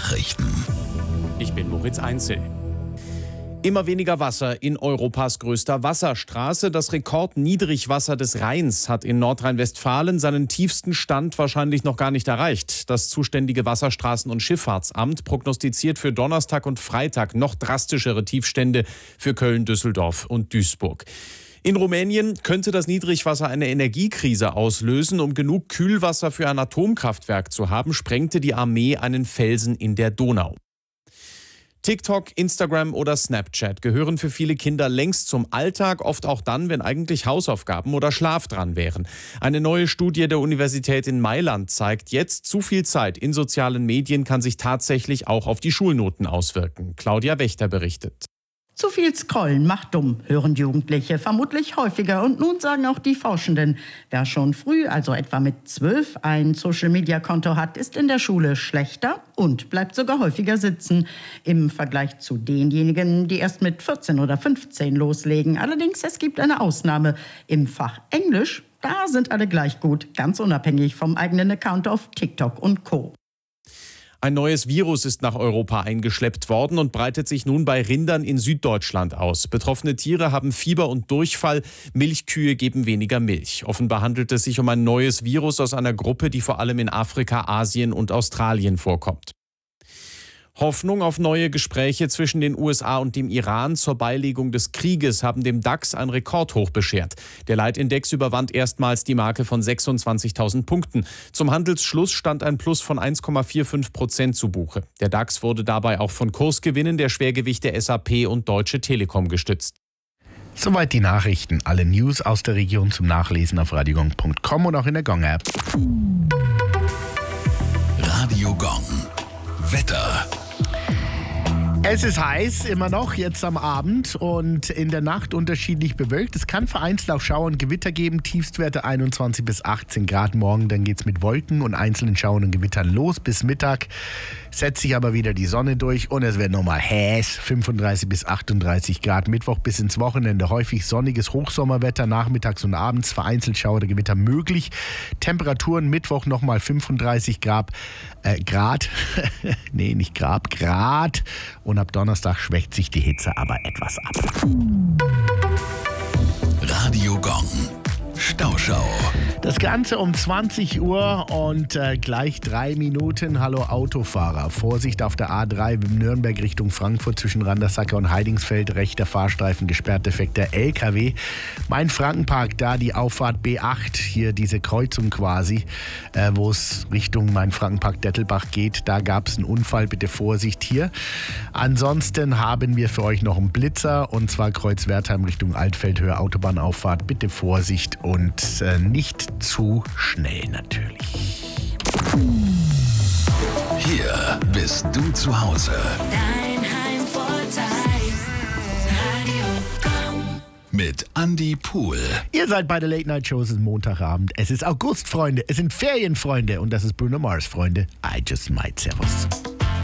Nachrichten. Ich bin Moritz Einzel. Immer weniger Wasser in Europas größter Wasserstraße. Das Rekordniedrigwasser des Rheins hat in Nordrhein-Westfalen seinen tiefsten Stand wahrscheinlich noch gar nicht erreicht. Das zuständige Wasserstraßen- und Schifffahrtsamt prognostiziert für Donnerstag und Freitag noch drastischere Tiefstände für Köln, Düsseldorf und Duisburg. In Rumänien könnte das Niedrigwasser eine Energiekrise auslösen. Um genug Kühlwasser für ein Atomkraftwerk zu haben, sprengte die Armee einen Felsen in der Donau. TikTok, Instagram oder Snapchat gehören für viele Kinder längst zum Alltag, oft auch dann, wenn eigentlich Hausaufgaben oder Schlaf dran wären. Eine neue Studie der Universität in Mailand zeigt jetzt, zu viel Zeit in sozialen Medien kann sich tatsächlich auch auf die Schulnoten auswirken. Claudia Wächter berichtet. Zu viel Scrollen macht dumm, hören Jugendliche vermutlich häufiger. Und nun sagen auch die Forschenden, wer schon früh, also etwa mit 12, ein Social-Media-Konto hat, ist in der Schule schlechter und bleibt sogar häufiger sitzen. Im Vergleich zu denjenigen, die erst mit 14 oder 15 loslegen. Allerdings, es gibt eine Ausnahme. Im Fach Englisch, da sind alle gleich gut, ganz unabhängig vom eigenen Account auf TikTok und Co. Ein neues Virus ist nach Europa eingeschleppt worden und breitet sich nun bei Rindern in Süddeutschland aus. Betroffene Tiere haben Fieber und Durchfall, Milchkühe geben weniger Milch. Offenbar handelt es sich um ein neues Virus aus einer Gruppe, die vor allem in Afrika, Asien und Australien vorkommt. Hoffnung auf neue Gespräche zwischen den USA und dem Iran zur Beilegung des Krieges haben dem DAX ein Rekordhoch beschert. Der Leitindex überwand erstmals die Marke von 26.000 Punkten. Zum Handelsschluss stand ein Plus von 1,45% zu Buche. Der DAX wurde dabei auch von Kursgewinnen der Schwergewichte SAP und Deutsche Telekom gestützt. Soweit die Nachrichten. Alle News aus der Region zum Nachlesen auf radiogong.com und auch in der Gong-App. Radio Gong. Wetter. Es ist heiß, immer noch, jetzt am Abend und in der Nacht unterschiedlich bewölkt. Es kann vereinzelt auch Schauer und Gewitter geben, Tiefstwerte 21 bis 18 Grad morgen. Dann geht es mit Wolken und einzelnen Schauern und Gewittern los. Bis Mittag setzt sich aber wieder die Sonne durch und es wird nochmal heiß, 35 bis 38 Grad. Mittwoch bis ins Wochenende häufig sonniges Hochsommerwetter, nachmittags und abends vereinzelt Schauer oder Gewitter möglich. Temperaturen Mittwoch nochmal 35 Grad. Nee, nicht Grad. Und ab Donnerstag schwächt sich die Hitze aber etwas ab. Radio Gong. Stauschau. Das Ganze um 20 Uhr und gleich 3 Minuten. Hallo Autofahrer. Vorsicht auf der A3 Nürnberg Richtung Frankfurt zwischen Randersacker und Heidingsfeld. Rechter Fahrstreifen gesperrt, defekter LKW. Main-Frankenpark, da die Auffahrt B8, hier diese Kreuzung quasi, wo es Richtung Main-Frankenpark-Dettelbach geht. Da gab es einen Unfall, bitte Vorsicht hier. Ansonsten haben wir für euch noch einen Blitzer und zwar Kreuz Wertheim Richtung Altfeldhöhe Autobahnauffahrt. Bitte Vorsicht und nicht zu schnell natürlich. Hier bist du zu Hause. Dein Heimvorteil. Radio Gong. Mit Andi Pohl. Ihr seid bei der Late Night Show, es ist Montagabend. Es ist August, Freunde. Es sind Ferien, Freunde. Und das ist Bruno Mars, Freunde. I just might. Servus.